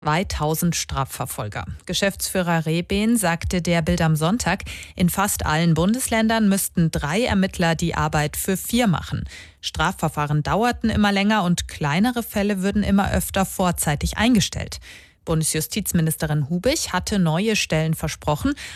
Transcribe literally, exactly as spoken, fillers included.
zweitausend Strafverfolger. Geschäftsführer Rehben sagte der Bild am Sonntag, in fast allen Bundesländern müssten drei Ermittler die Arbeit für vier machen. Strafverfahren dauerten immer länger und kleinere Fälle würden immer öfter vorzeitig eingestellt. Bundesjustizministerin Hubich hatte neue Stellen versprochen,